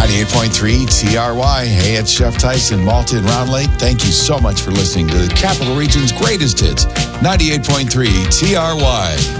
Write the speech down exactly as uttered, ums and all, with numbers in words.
ninety-eight point three T R Y. Hey, it's Chef Tyson, Malta and Round Lake. Thank you so much for listening to the Capital Region's greatest hits, ninety-eight point three T R Y.